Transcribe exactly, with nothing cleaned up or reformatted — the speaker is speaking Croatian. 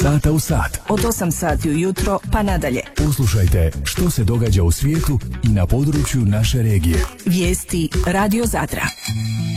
sata u sat. Od osam sati ujutro pa nadalje. Poslušajte što se događa u svijetu i na području naše regije. Vijesti Radio Zadra.